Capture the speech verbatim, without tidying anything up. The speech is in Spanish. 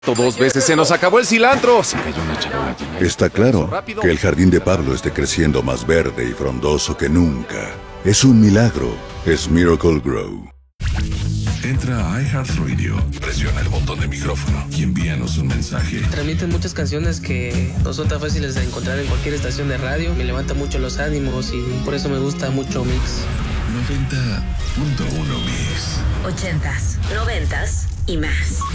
Dos veces se nos acabó el cilantro. Está claro que el jardín de Pablo esté creciendo más verde y frondoso que nunca. Es un milagro. Es Miracle Grow. Entra a iHeartRadio, presiona el botón de micrófono y envíanos un mensaje. Transmiten muchas canciones que no son tan fáciles de encontrar en cualquier estación de radio. Me levanta mucho los ánimos y por eso me gusta mucho Mix. noventa punto uno Mix. ochentas, noventas y más.